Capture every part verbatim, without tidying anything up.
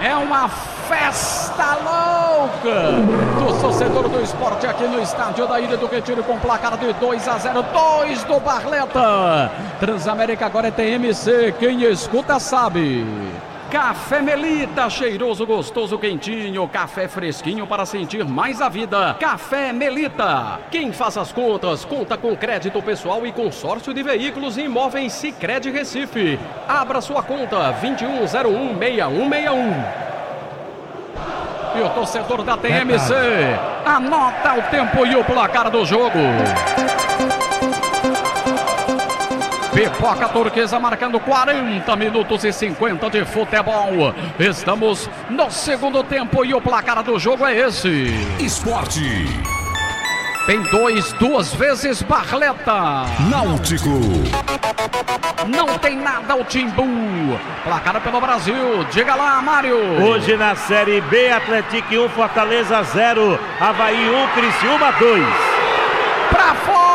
É uma festa louca do torcedor do esporte aqui no estádio da Ilha do Retiro com placar de dois a zero, dois do Barleta. Transamérica agora é T M C, quem escuta sabe. Café Melita, cheiroso, gostoso, quentinho, café fresquinho para sentir mais a vida. Café Melita. Quem faz as contas, conta com crédito pessoal e consórcio de veículos e imóveis Sicredi Recife. Abra sua conta vinte e um zero um, seis um seis um. E o torcedor da T M C anota o tempo e o placar do jogo. Pipoca Turquesa marcando quarenta minutos e cinquenta de futebol. Estamos no segundo tempo e o placar do jogo é esse. Esporte. Tem dois, duas vezes Barleta. Náutico. Não tem nada o Timbu. Placar pelo Brasil. Diga lá, Mário. Hoje na Série B, Atlético um, Fortaleza zero. Avaí um, Criciúma dois. Pra fora!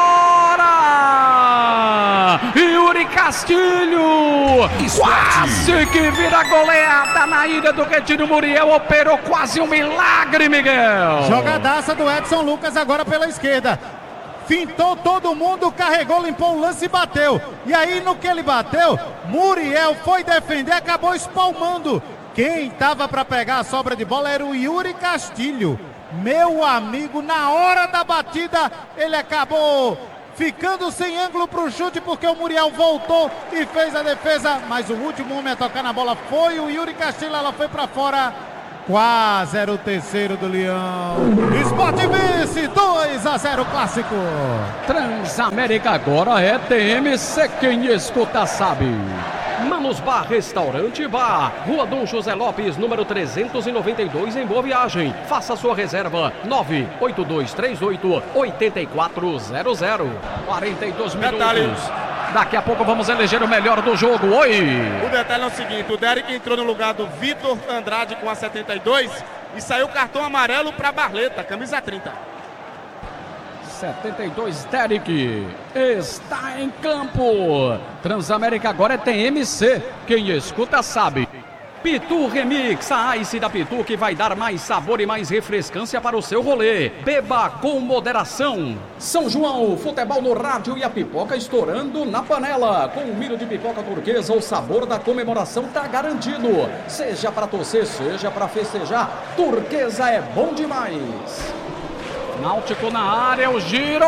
Yuri Castilho! Esporte. Quase que vira goleada na Ilha do Retiro. Muriel operou quase um milagre, Miguel. Jogadaça do Edson Lucas agora pela esquerda. Fintou todo mundo, carregou, limpou o lance e bateu. E aí no que ele bateu, Muriel foi defender, acabou espalmando. Quem estava para pegar a sobra de bola era o Yuri Castilho. Meu amigo, na hora da batida, ele acabou ficando sem ângulo para o chute, porque o Muriel voltou e fez a defesa. Mas o último homem a tocar na bola foi o Yuri Castilho, ela foi para fora. Quase era o terceiro do Leão. Sport vence dois a zero clássico. Transamérica agora é T M C, quem escuta sabe. Manos Bar, Restaurante Bar, Rua Dom José Lopes, número trezentos e noventa e dois, em Boa Viagem. Faça sua reserva, nove oito dois três oito, oito quatro zero zero. quarenta e dois minutos. Detalhe. Daqui a pouco vamos eleger o melhor do jogo. Oi! O detalhe é o seguinte, o Derek entrou no lugar do Vitor Andrade com a setenta e dois e saiu cartão amarelo para Barleta, camisa trinta. setenta e dois, Derek está em campo. Transamérica agora é T M C. Quem escuta sabe. Pitu Remix, a Ice da Pitu que vai dar mais sabor e mais refrescância para o seu rolê. Beba com moderação. São João, futebol no rádio e a pipoca estourando na panela. Com o milho de pipoca turquesa, o sabor da comemoração tá garantido. Seja para torcer, seja para festejar, turquesa é bom demais. Náutico na área, o giro!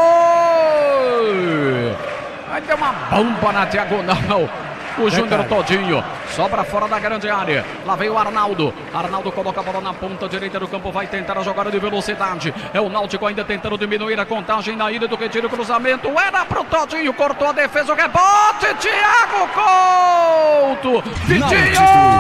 Aí deu uma bomba na diagonal. O Júnior todinho, sobra fora da grande área. Lá vem o Arnaldo. Arnaldo coloca a bola na ponta direita do campo. Vai tentar a jogada de velocidade. É o Náutico ainda tentando diminuir a contagem na Ilha do Retiro. Cruzamento era pro Todinho. Cortou a defesa, o rebote. Thiago Couto. Vitinho!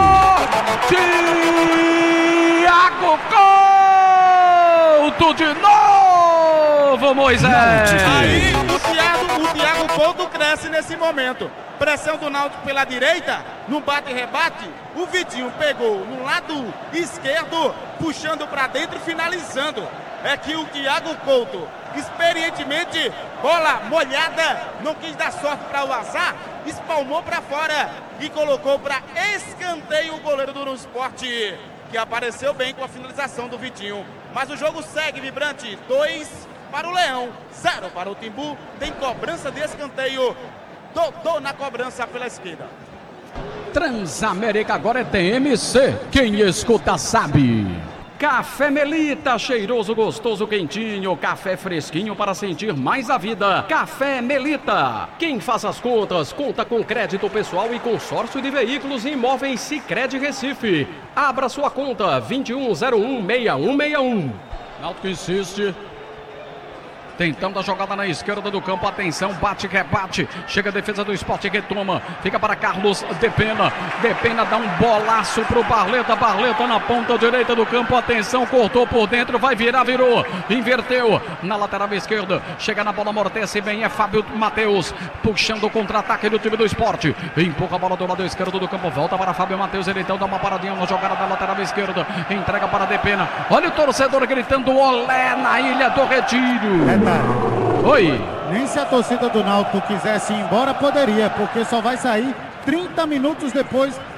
Thiago Couto de novo, Moisés. Aí o Thiago, o Thiago Couto cresce nesse momento. Pressão do Náutico pela direita, no bate-rebate, o Vitinho pegou no lado esquerdo, puxando para dentro e finalizando. É que o Thiago Couto, experientemente, bola molhada, não quis dar sorte para o azar, espalmou para fora e colocou para escanteio o goleiro do Sport, que apareceu bem com a finalização do Vitinho. Mas o jogo segue vibrante, dois para o Leão, zero para o Timbu, tem cobrança de escanteio. Dodô na cobrança pela esquerda. Transamérica agora é T M C. Quem escuta sabe. Café Melita, cheiroso, gostoso, quentinho, café fresquinho para sentir mais a vida. Café Melita. Quem faz as contas, conta com crédito pessoal e consórcio de veículos e imóveis Sicredi Recife. Abra sua conta vinte e um zero um, seis um seis um. Náutico insiste. Tentando a jogada na esquerda do campo, atenção, bate, rebate, chega a defesa do Sport, retoma, fica para Carlos Depena, Depena dá um bolaço pro Barleta, Barleta na ponta direita do campo, atenção, cortou por dentro, vai virar, virou, inverteu, na lateral esquerda, chega na bola, amortece bem, é Fábio Matheus, puxando o contra-ataque do time do Sport, empurra a bola do lado esquerdo do campo, volta para Fábio Matheus, ele então dá uma paradinha na jogada da lateral esquerda, entrega para Depena, olha o torcedor gritando olé na Ilha do Retiro. Oi. Nem se a torcida do Náutico quisesse ir embora, poderia, porque só vai sair trinta minutos depois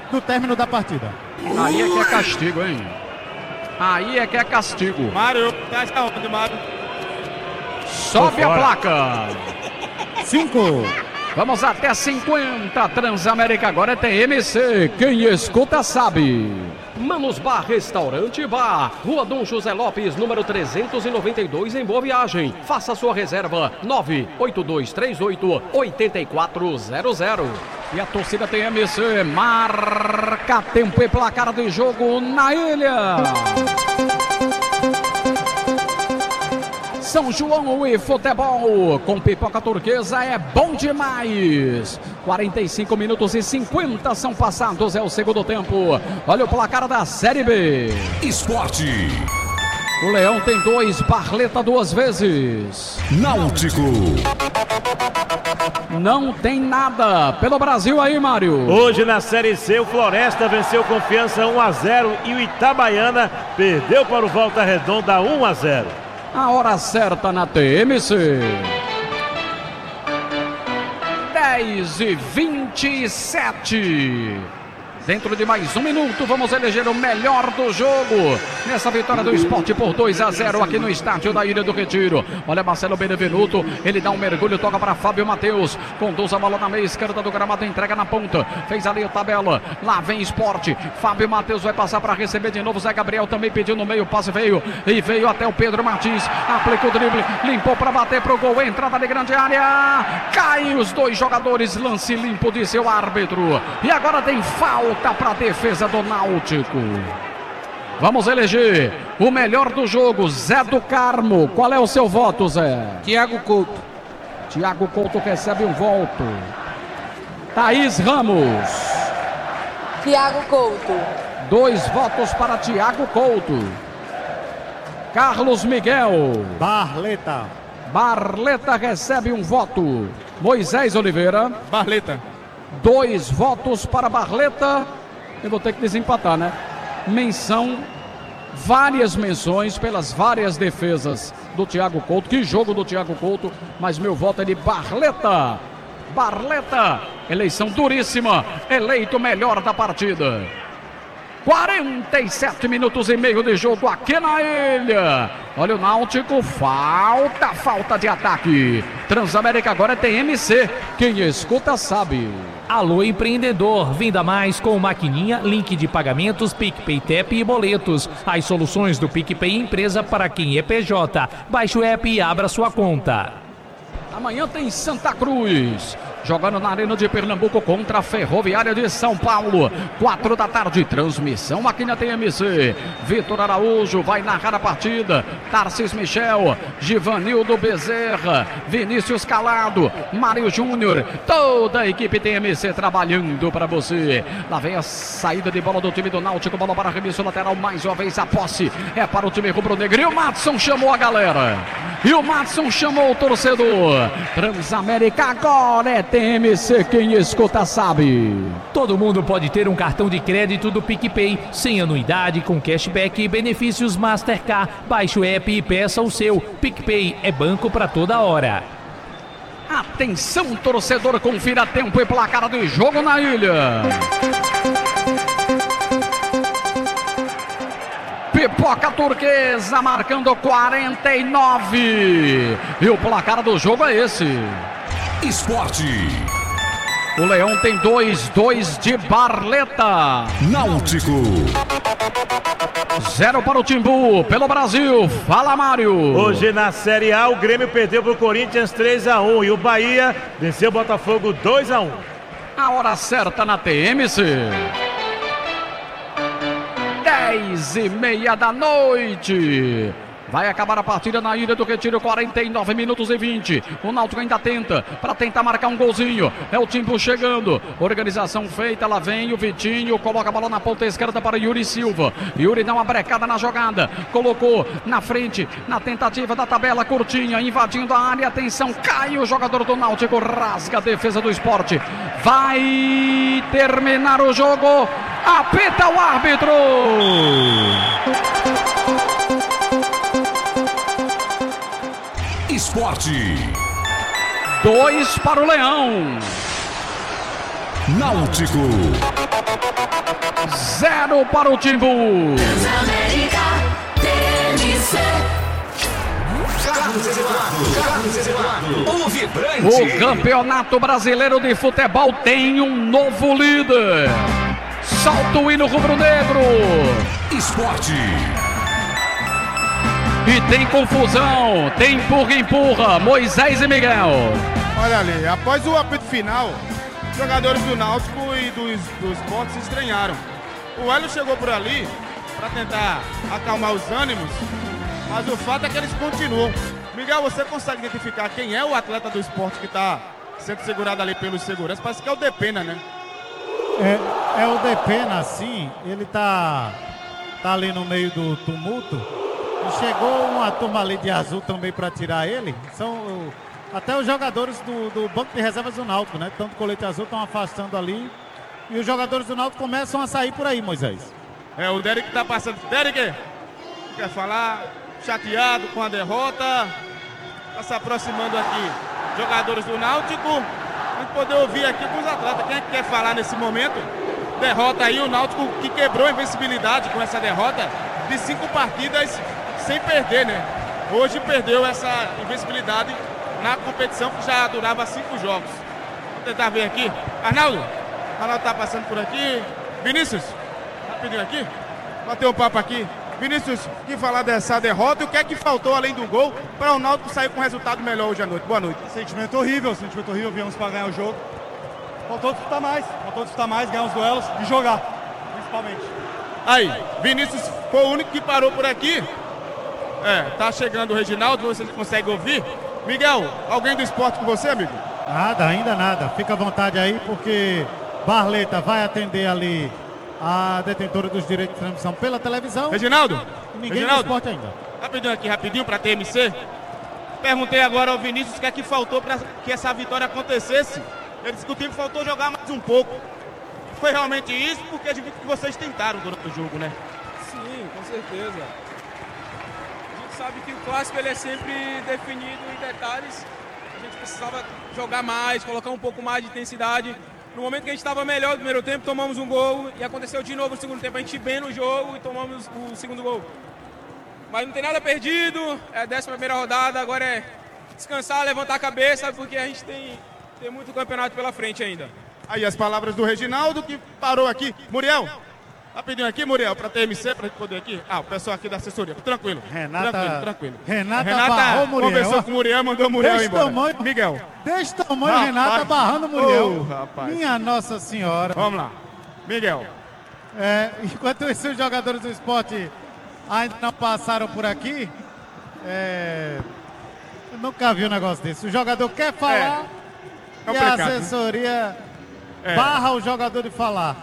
do término da partida. Aí é que é castigo, hein? Aí é que é castigo. Mário, tá onde, Mário? Sobe a placa. Cinco. Vamos até cinquenta. Transamérica agora é T M C. Quem escuta sabe. Manos Bar Restaurante e Bar, Rua Dom José Lopes, número trezentos e noventa e dois, em Boa Viagem. Faça sua reserva nove oito dois três oito oito quatro zero zero. E a torcida T M C marca tempo e placar de jogo na ilha. São João e futebol com pipoca turquesa é bom demais. quarenta e cinco minutos e cinquenta são passados, é o segundo tempo. Olha o placar da Série B. Esporte. O Leão tem dois, Barleta duas vezes. Náutico. Não tem nada pelo Brasil aí, Mário. Hoje na Série C, o Floresta venceu Confiança um a zero e o Itabaiana perdeu para o Volta Redonda um a zero. A hora certa na T M C. dez e vinte e sete. Dentro de mais um minuto, vamos eleger o melhor do jogo. Nessa vitória do Sport por dois a zero aqui no estádio da Ilha do Retiro. Olha Marcelo Benevenuto, ele dá um mergulho, toca para Fábio Matheus. Conduz a bola na meia esquerda do gramado, entrega na ponta. Fez ali a tabela, lá vem Sport. Fábio Matheus vai passar para receber de novo. Zé Gabriel também pediu no meio, o passe veio. E veio até o Pedro Martins. Aplica o drible, limpou para bater pro gol. Entrada de grande área. Caem os dois jogadores, lance limpo de seu árbitro. E agora tem falta para a defesa do Náutico. Vamos eleger o melhor do jogo, Zé do Carmo. Qual é o seu voto, Zé? Thiago Couto. Thiago Couto recebe um voto. Thaís Ramos. Thiago Couto. Dois votos para Thiago Couto. Carlos Miguel. Barleta. Barleta recebe um voto. Moisés Oliveira. Barleta. Dois votos para Barleta. Eu vou ter que desempatar, né? Menção, várias menções pelas várias defesas do Thiago Couto. Que jogo do Thiago Couto, mas meu voto é de Barleta. Barleta, eleição duríssima, eleito melhor da partida. quarenta e sete minutos e meio de jogo aqui na ilha. Olha o Náutico, falta, falta de ataque. Transamérica agora é T M C, quem escuta sabe. Alô empreendedor, venda mais com maquininha, link de pagamentos, PicPay, T E P e boletos. As soluções do PicPay Empresa para quem é P J. Baixe o app e abra sua conta. Amanhã tem Santa Cruz, jogando na Arena de Pernambuco contra a Ferroviária de São Paulo. Quatro da tarde, transmissão aqui na T M C. Vitor Araújo vai narrar a partida. Tarcís Michel, Givanildo Bezerra, Vinícius Calado, Mário Júnior. Toda a equipe T M C trabalhando para você. Lá vem a saída de bola do time do Náutico. Bola para arremesso lateral, mais uma vez a posse é para o time rubro-negro. E o Matson chamou a galera. E o Matson chamou o torcedor. Transamérica agora é T M C, quem escuta sabe. Todo mundo pode ter um cartão de crédito do PicPay, sem anuidade, com cashback e benefícios Mastercard. Baixe o app e peça o seu. PicPay é banco para toda hora. Atenção, torcedor, confira tempo e placar do jogo na ilha. Pipoca turquesa marcando quarenta e nove. E o placar do jogo é esse. Esporte. O Leão tem dois, dois de Barleta. Náutico. Zero para o Timbu, pelo Brasil. Fala, Mário. Hoje na Série A, o Grêmio perdeu para o Corinthians três a um e o Bahia venceu o Botafogo dois a um. A hora certa na T M C. Dez e meia da noite. Vai acabar a partida na Ilha do Retiro, quarenta e nove minutos e vinte. O Náutico ainda tenta, para tentar marcar um golzinho. É o Timbu chegando. Organização feita, lá vem o Vitinho. Coloca a bola na ponta esquerda para Yuri Silva. Yuri dá uma brecada na jogada. Colocou na frente, na tentativa da tabela curtinha, invadindo a área. Atenção, cai o jogador do Náutico. Rasga a defesa do Sport. Vai terminar o jogo. Apita o árbitro. Esporte. Dois para o Leão. Náutico. Zero para o Timbu. Carlos Eduardo, Carlos Eduardo, o vibrante. O Campeonato Brasileiro de Futebol tem um novo líder. Salta o hino rubro-negro. Esporte. E tem confusão, tem empurra-empurra, Moisés e Miguel. Olha ali, após o apito final, os jogadores do Náutico e dos, do Sport se estranharam. O Hélio chegou por ali para tentar acalmar os ânimos, mas o fato é que eles continuam. Miguel, você consegue identificar quem é o atleta do Sport que está sendo segurado ali pelos seguranças? Parece que é o Depena, né? É, é o Depena, sim. Ele tá, tá ali no meio do tumulto. E chegou uma turma ali de azul também para tirar ele. São até os jogadores do, do banco de reservas do Náutico, né? Tanto colete azul estão afastando ali. E os jogadores do Náutico começam a sair por aí, Moisés. É, o Derek tá passando. Derek, quer falar? Chateado com a derrota. Tá se aproximando aqui. Jogadores do Náutico. A gente poder ouvir aqui com os atletas. Quem é que quer falar nesse momento? Derrota aí, o Náutico que quebrou a invencibilidade com essa derrota de cinco partidas sem perder, né? Hoje perdeu essa invencibilidade na competição que já durava cinco jogos. Vou tentar ver aqui. Arnaldo, Arnaldo tá passando por aqui. Vinícius, tá pedindo aqui? Bateu um papo aqui. Vinícius, que falar dessa derrota e o que é que faltou além do gol para o Náutico sair com um resultado melhor hoje à noite? Boa noite. Sentimento horrível, sentimento horrível. Viemos para ganhar o jogo. Faltou disputar mais, faltou disputar mais, ganhar os duelos e jogar, principalmente. Aí, Vinícius foi o único que parou por aqui. É, tá chegando o Reginaldo, você consegue ouvir. Miguel, alguém do esporte com você, amigo? Nada, ainda nada. Fica à vontade aí, porque Barleta vai atender ali a detentora dos direitos de transmissão pela televisão. Reginaldo? E ninguém Reginaldo, do esporte ainda. Rapidinho aqui, rapidinho para T M C. Perguntei agora ao Vinícius o que é que faltou para que essa vitória acontecesse. Ele discutiu que faltou jogar mais um pouco. Foi realmente isso, porque a gente viu que vocês tentaram durante o jogo, né? Sim, com certeza. A gente sabe que o clássico ele é sempre definido em detalhes. A gente precisava jogar mais, colocar um pouco mais de intensidade. No momento que a gente estava melhor no primeiro tempo, tomamos um gol e aconteceu de novo no segundo tempo. A gente bem no jogo e tomamos o segundo gol. Mas não tem nada perdido, é a décima primeira rodada, agora é descansar, levantar a cabeça, porque a gente tem, tem muito campeonato pela frente ainda. Aí as palavras do Reginaldo, que parou aqui. Muriel, rapidinho aqui, Muriel, para T M C, para a gente poder aqui. Ah, o pessoal aqui da assessoria, tranquilo. Renata, tranquilo, tranquilo. Renata, Renata barrou Muriel. Conversou com o Muriel, mandou o Muriel Desse embora. tamanho, Miguel. Desse tamanho, Rapaz. Renata barrando Muriel. Oh, rapaz. Minha Nossa Senhora. Vamos lá. Miguel. É, enquanto isso, os jogadores do esporte ainda não passaram por aqui, é, eu nunca vi um negócio desse. O jogador quer falar É. e a assessoria É. barra o jogador de falar.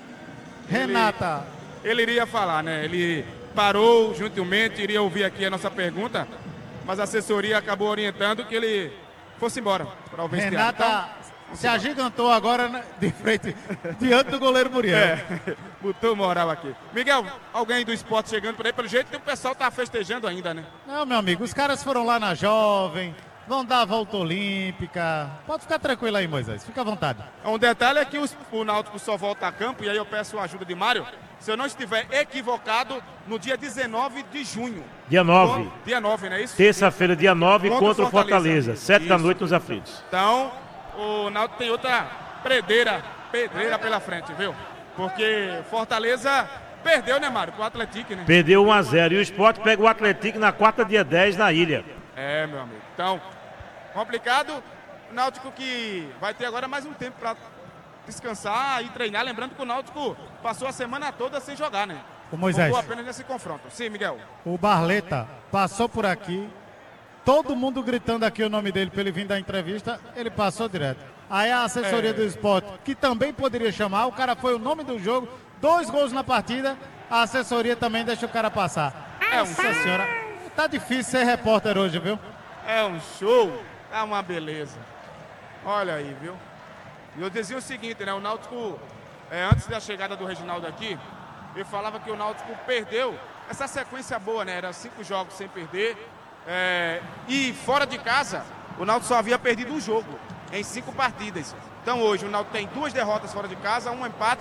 Renata. Ele, ele iria falar, né? Ele parou gentilmente, iria ouvir aqui a nossa pergunta, mas a assessoria acabou orientando que ele fosse embora para o vestiário. Renata Então, se agigantou agora né, de frente, diante do goleiro Muriel. É, botou moral aqui. Miguel, alguém do esporte chegando por aí, pelo jeito que o pessoal tá festejando ainda, né? Não, meu amigo, os caras foram lá na Jovem, vão dar a volta olímpica. Pode ficar tranquilo aí, Moisés, fica à vontade. Um detalhe é que os, o Náutico só volta a campo, e aí eu peço a ajuda de Mário, se eu não estiver equivocado, no dia dezenove de junho. Dia nove. Dia nove, não é isso? Terça-feira, dia nove, Contra o contra o Fortaleza. Fortaleza. Sete da Isso. noite nos aflitos. Então, o Náutico tem outra pedreira, pedreira pela frente, viu? Porque Fortaleza perdeu, né, Mário? Com o Atlético, né? Perdeu um a zero. E o Sport pega o Atlético na quarta, dia dez, na ilha. É, meu amigo. Então, complicado. O Náutico que vai ter agora mais um tempo para descansar e treinar. Lembrando que o Náutico passou a semana toda sem jogar, né? Ô, Moisés. Focou apenas nesse confronto. Sim, Miguel. O Barleta passou por aqui, todo mundo gritando aqui o nome dele para ele vir dar entrevista, ele passou direto. Aí a assessoria É. do esporte, que também poderia chamar, o cara foi o nome do jogo, dois gols na partida, a assessoria também deixa o cara passar. É um Nossa senhora, tá difícil ser repórter hoje, viu? É um show. É uma beleza. Olha aí, viu? E eu dizia o seguinte, né? O Náutico, é, antes da chegada do Reginaldo aqui, eu falava que o Náutico perdeu essa sequência boa, né? Era cinco jogos sem perder. É, e fora de casa, o Náutico só havia perdido um jogo em cinco partidas. Então hoje o Náutico tem duas derrotas fora de casa, um empate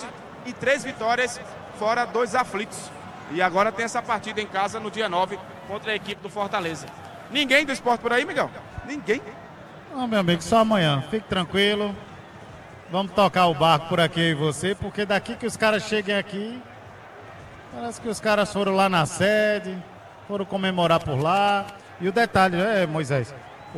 e três vitórias, fora dois aflitos. E agora tem essa partida em casa no dia nove contra a equipe do Fortaleza. Ninguém do Sport por aí, Miguel? Ninguém? Não, meu amigo, só amanhã. Fique tranquilo. Vamos tocar o barco por aqui e você, porque daqui que os caras cheguem aqui, parece que os caras foram lá na sede, foram comemorar por lá. E o detalhe, é, Moisés,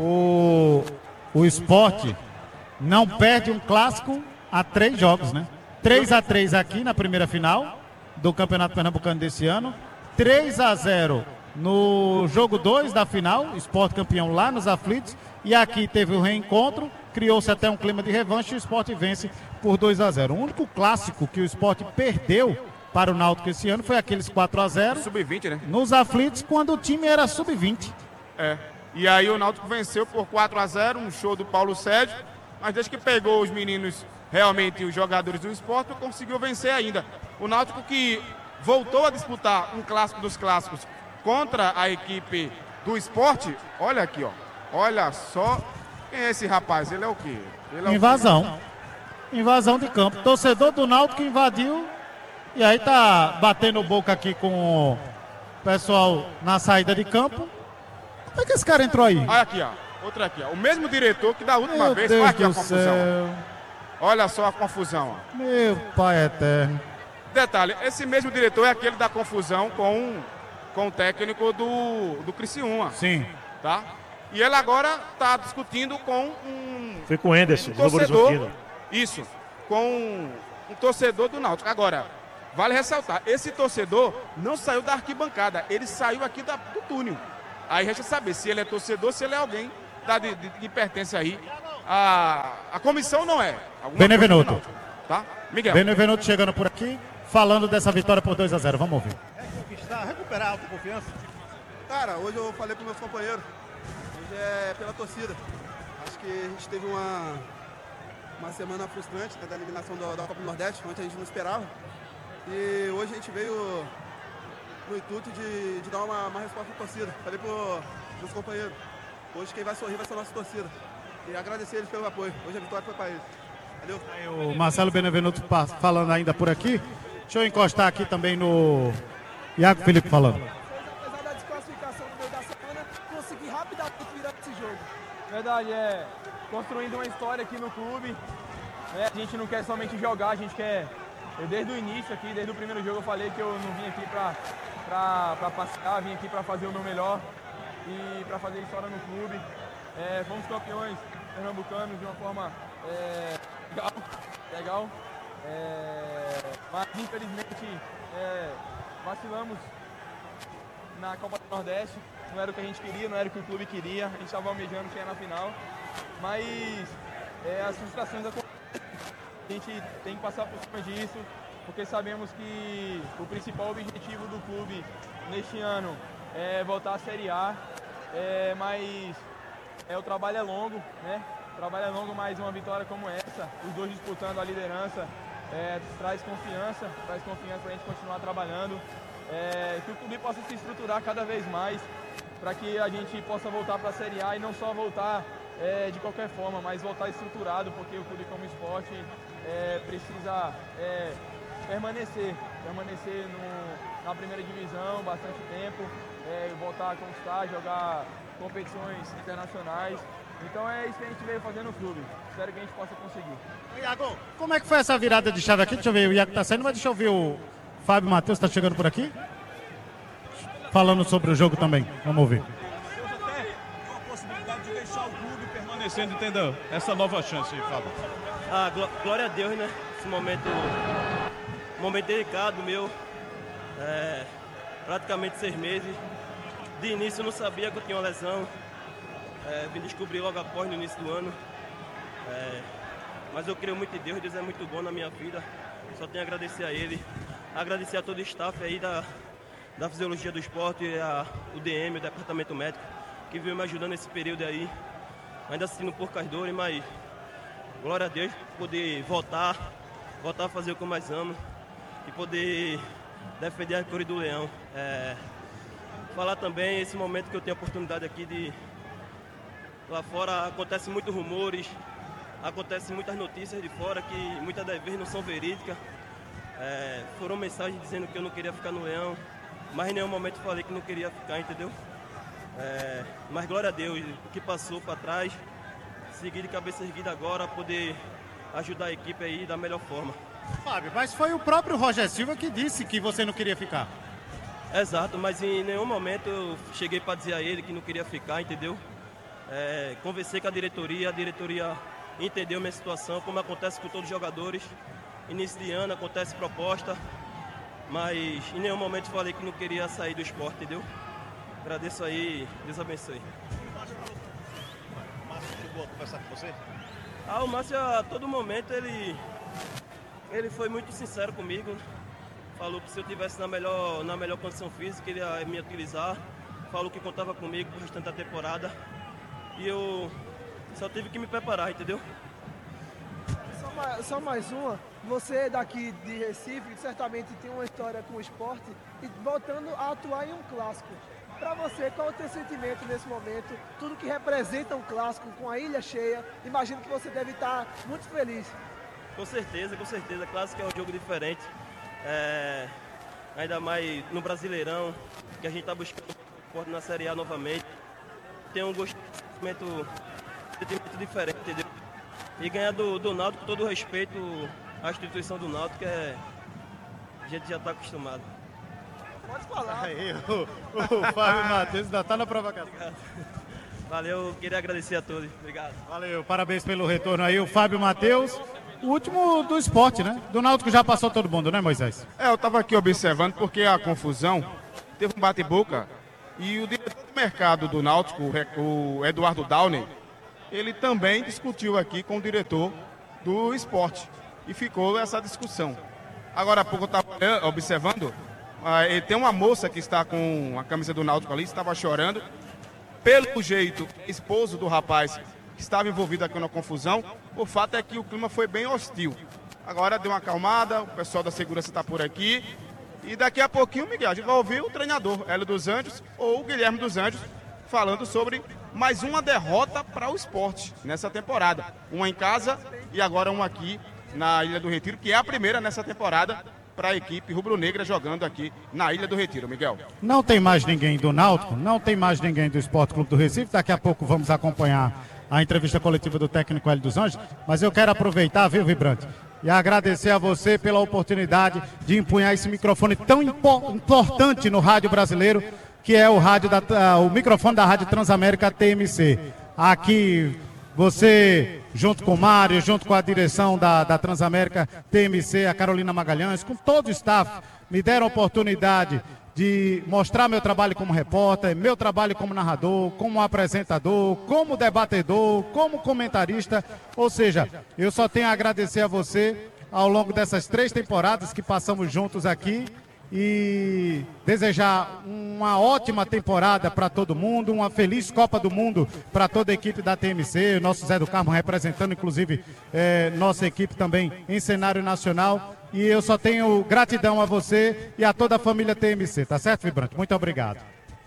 o, o Sport não perde um clássico há três jogos, né? três a três aqui na primeira final do Campeonato Pernambucano desse ano, três a zero no jogo dois da final, Sport campeão lá nos aflitos, e aqui teve o reencontro, criou-se até um clima de revanche e o Sport vence por dois a zero. O único clássico que o Sport perdeu para o Náutico esse ano foi aqueles quatro a zero sub vinte, né? Nos aflitos, quando o time era sub vinte. É, e aí o Náutico venceu por quatro a zero, um show do Paulo Sérgio, mas desde que pegou os meninos, realmente os jogadores do Sport, conseguiu vencer ainda. O Náutico que voltou a disputar um clássico dos clássicos contra a equipe do Sport, olha aqui, ó, olha só, quem é esse rapaz? Ele é o quê? Ele é Invasão. O quê? Invasão de campo. Torcedor do Náutico invadiu e aí tá batendo boca aqui com o pessoal na saída de campo. Como é que esse cara entrou aí? Olha aqui, ó, outra aqui, ó, o mesmo diretor que da última Meu vez Deus faz aqui a do confusão. céu. Olha só a confusão, ó. Meu pai eterno. Detalhe, esse mesmo diretor é aquele da confusão com, com o técnico do, do Criciúma. Sim. Tá? E ele agora está discutindo com um, Foi com o Anderson, um do Novo torcedor. Horizontino. Isso, com um, um torcedor do Náutico. Agora, vale ressaltar, esse torcedor não saiu da arquibancada, ele saiu aqui da, do túnel. Aí resta saber se ele é torcedor, se ele é alguém da, de, de, que pertence aí. A, a comissão não é. Benevenuto. Náutico, tá? Miguel. Benevenuto chegando por aqui, falando dessa vitória por dois a zero. Vamos ouvir. Reconquistar, recuperar a autoconfiança. Cara, hoje eu falei para meus companheiros, hoje é pela torcida. Acho que a gente teve uma, uma semana frustrante, né, da eliminação do, da Copa do Nordeste, onde a gente não esperava. E hoje a gente veio no intuito de, de dar uma, uma resposta à torcida. Falei para meus companheiros, hoje quem vai sorrir vai ser a nossa torcida. E agradecer eles pelo apoio. Hoje a vitória foi para eles. Valeu. Aí o Marcelo Benevenuto falando ainda por aqui. Deixa eu encostar aqui também no Iago Felipe falando. Apesar da desclassificação no meio da semana, consegui rapidamente virar esse jogo. Verdade, é construindo uma história aqui no clube. É, a gente não quer somente jogar, a gente quer. Eu desde o início aqui, desde o primeiro jogo eu falei que eu não vim aqui pra, pra, pra passear, vim aqui pra fazer o meu melhor e pra fazer história no clube. É, fomos campeões pernambucanos de uma forma é, legal, legal. É, mas infelizmente é, vacilamos na Copa do Nordeste, não era o que a gente queria, não era o que o clube queria, a gente estava almejando chegar na final, mas é, as frustrações acontecem, a gente tem que passar por cima disso, porque sabemos que o principal objetivo do clube neste ano é voltar à Série A, é, mas é, o trabalho é longo, né? O trabalho é longo, mas uma vitória como essa, os dois disputando a liderança, é, traz confiança, traz confiança para a gente continuar trabalhando, é, que o clube possa se estruturar cada vez mais, para que a gente possa voltar para a Série A e não só voltar é, de qualquer forma, mas voltar estruturado, porque o clube como esporte é, precisa é, permanecer, permanecer no, na primeira divisão bastante tempo, é, voltar a conquistar, jogar competições internacionais. Então é isso que a gente veio fazer no clube. Espero que a gente possa conseguir. Iago, como é que foi essa virada de chave aqui? Deixa eu ver, o Iago tá saindo, mas deixa eu ver o Fábio Matheus, tá chegando por aqui. Falando sobre o jogo também. Vamos ouvir. Deus até com a possibilidade de deixar o clube permanecendo, entendeu? Essa nova chance aí, Fábio. Ah, glória a Deus, né? Esse momento, momento delicado meu. É, praticamente seis meses. De início eu não sabia que eu tinha uma lesão. É, vim descobrir logo após, no início do ano. É, mas eu creio muito em Deus, Deus é muito bom na minha vida. Só tenho a agradecer a Ele. Agradecer a todo o staff aí da, da Fisiologia do Esporte, a, o D M, o Departamento Médico, que veio me ajudando nesse período aí. Ainda assistindo poucas dores, mas glória a Deus, poder voltar, voltar a fazer o que eu mais amo e poder defender a cor do Leão. É, falar também esse momento que eu tenho a oportunidade aqui de... Lá fora acontecem muitos rumores, acontecem muitas notícias de fora que muitas das vezes não são verídicas. É, foram mensagens dizendo que eu não queria ficar no Leão, mas em nenhum momento falei que não queria ficar, entendeu? É, mas glória a Deus, o que passou para trás, seguir de cabeça erguida agora, poder ajudar a equipe aí da melhor forma. Fábio, mas foi o próprio Roger Silva que disse que você não queria ficar. Exato, mas em nenhum momento eu cheguei para dizer a ele que não queria ficar, entendeu? É, conversei com a diretoria, a diretoria entendeu minha situação, como acontece com todos os jogadores. Início de ano acontece proposta, mas em nenhum momento falei que não queria sair do esporte, entendeu? Agradeço aí, Deus abençoe. O Márcio chegou a conversar com você? Ah, o Márcio a todo momento ele, ele foi muito sincero comigo. Falou que se eu estivesse na melhor, na melhor condição física, ele ia me utilizar. Falou que contava comigo pro restante da temporada. E eu só tive que me preparar, entendeu? Só mais, só mais uma. Você daqui de Recife, certamente tem uma história com o esporte e voltando a atuar em um clássico. Para você, qual é o teu sentimento nesse momento? Tudo que representa um clássico com a ilha cheia, imagino que você deve estar muito feliz. Com certeza, com certeza. Clássico é um jogo diferente. É, ainda mais no Brasileirão, que a gente está buscando o esporte na Série A novamente. Tem um gosto de sentimento, sentimento diferente, entendeu? E ganhar do, do Náutico, com todo o respeito à instituição do Náutico, é, a gente já está acostumado. Pode falar. Aí, o, o Fábio Matheus ainda está na provocação. Obrigado. Valeu, queria agradecer a todos. Obrigado. Valeu, parabéns pelo retorno aí, o Fábio Matheus. O último do esporte, né? Do Náutico já passou todo mundo, né, Moisés? É, eu estava aqui observando porque a confusão teve um bate-boca e o diretor de mercado do Náutico, o Eduardo Downey, ele também discutiu aqui com o diretor do esporte e ficou essa discussão. Agora há pouco eu estava observando, uh, tem uma moça que está com a camisa do Náutico ali, estava chorando. Pelo jeito, esposo do rapaz que estava envolvido aqui na confusão, o fato é que o clima foi bem hostil. Agora deu uma acalmada, o pessoal da segurança está por aqui. E daqui a pouquinho, Miguel, a gente vai ouvir o treinador, Hélio dos Anjos, ou o Guilherme dos Anjos, falando sobre mais uma derrota para o esporte nessa temporada. Uma em casa e agora uma aqui na Ilha do Retiro, que é a primeira nessa temporada para a equipe rubro-negra jogando aqui na Ilha do Retiro, Miguel. Não tem mais ninguém do Náutico, não tem mais ninguém do Esporte Clube do Recife. Daqui a pouco vamos acompanhar a entrevista coletiva do técnico Hélio dos Anjos, mas eu quero aproveitar, viu, Vibrante, e agradecer a você pela oportunidade de empunhar esse microfone tão impo- importante no rádio brasileiro, que é o, rádio da, uh, o microfone da Rádio Transamérica T M C. Aqui você, junto com o Mário, junto com a direção da, da Transamérica T M C, a Carolina Magalhães, com todo o staff, me deram a oportunidade de mostrar meu trabalho como repórter, meu trabalho como narrador, como apresentador, como debatedor, como comentarista. Ou seja, eu só tenho a agradecer a você ao longo dessas três temporadas que passamos juntos aqui e desejar uma ótima temporada para todo mundo, uma feliz Copa do Mundo para toda a equipe da T M C, o nosso Zé do Carmo representando inclusive eh, nossa equipe também em cenário nacional. E eu só tenho gratidão a você e a toda a família T M C, tá certo, Vibrante? Muito obrigado.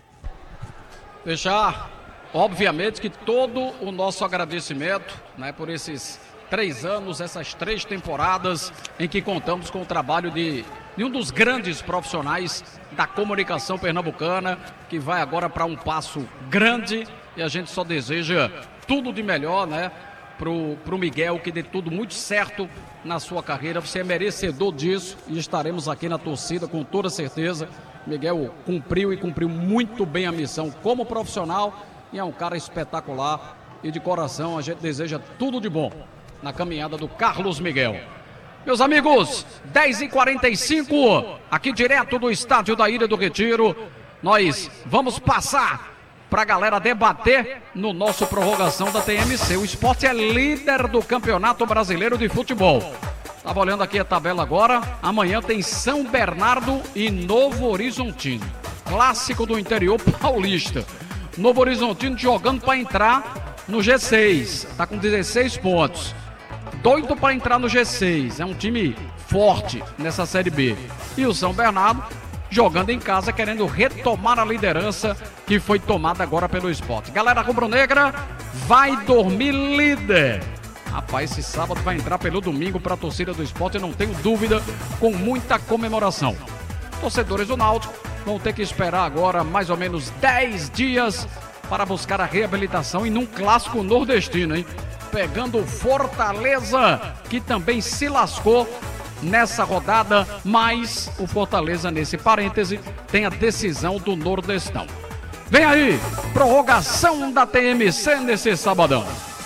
Deixar, obviamente, que todo o nosso agradecimento, né, por esses três anos, essas três temporadas em que contamos com o trabalho de, de um dos grandes profissionais da comunicação pernambucana, que vai agora para um passo grande, e a gente só deseja tudo de melhor, né? Pro, pro Miguel, que dê tudo muito certo na sua carreira. Você é merecedor disso e estaremos aqui na torcida com toda certeza. Miguel cumpriu e cumpriu muito bem a missão como profissional e é um cara espetacular e de coração a gente deseja tudo de bom na caminhada do Carlos Miguel. Meus amigos, dez e quarenta e cinco, aqui direto do estádio da Ilha do Retiro, nós vamos passar para a galera debater no nosso prorrogação da T M C. O esporte é líder do Campeonato Brasileiro de Futebol. Estava olhando aqui a tabela agora. Amanhã tem São Bernardo e Novo Horizontino. Clássico do interior paulista. Novo Horizontino jogando para entrar no G seis. Está com dezesseis pontos. Doido para entrar no G seis. É um time forte nessa Série B. E o São Bernardo jogando em casa, querendo retomar a liderança que foi tomada agora pelo esporte. Galera rubro-negra vai dormir líder. Rapaz, esse sábado vai entrar pelo domingo para a torcida do Sport, eu não tenho dúvida, com muita comemoração. Torcedores do Náutico vão ter que esperar agora mais ou menos dez dias para buscar a reabilitação e num clássico nordestino, hein? Pegando o Fortaleza, que também se lascou nessa rodada, mas o Fortaleza, nesse parêntese, tem a decisão do Nordestão. Vem aí, prorrogação da T M C nesse sabadão.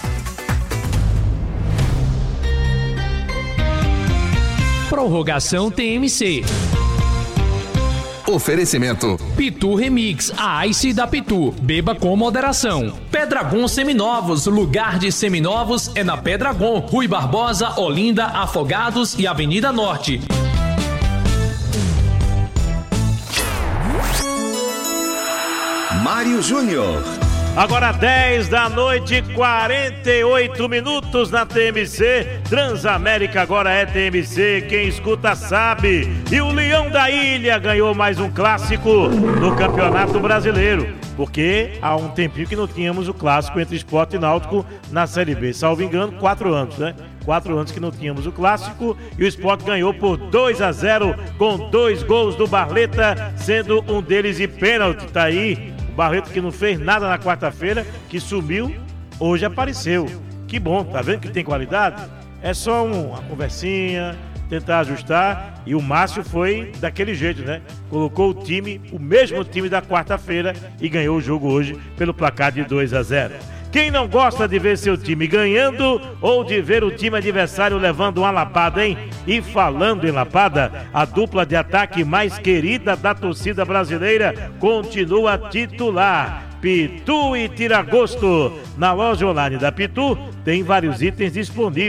Prorrogação T M C. Oferecimento Pitu Remix, a Ice da Pitu. Beba com moderação. Pedragon Seminovos, lugar de seminovos é na Pedragon, Rui Barbosa, Olinda, Afogados e Avenida Norte. Mário Júnior. Agora dez da noite, quarenta e oito minutos na T M C. Transamérica agora é T M C, quem escuta sabe. E o Leão da Ilha ganhou mais um clássico no Campeonato Brasileiro. Porque há um tempinho que não tínhamos o clássico entre Sport e Náutico na Série B. Salvo engano, quatro anos, né? Quatro anos que não tínhamos o clássico. E o Sport ganhou por dois a zero com dois gols do Barleta, sendo um deles de pênalti. Tá aí. Barreto que não fez nada na quarta-feira, que sumiu, hoje apareceu. Que bom, tá vendo que tem qualidade? É só um, uma conversinha, tentar ajustar, e o Márcio foi daquele jeito, né? Colocou o time, o mesmo time da quarta-feira e ganhou o jogo hoje pelo placar de dois a zero. Quem não gosta de ver seu time ganhando ou de ver o time adversário levando uma lapada, hein? E falando em lapada, a dupla de ataque mais querida da torcida brasileira continua titular. Pitu e Tiragosto. Na loja online da Pitu tem vários itens disponíveis.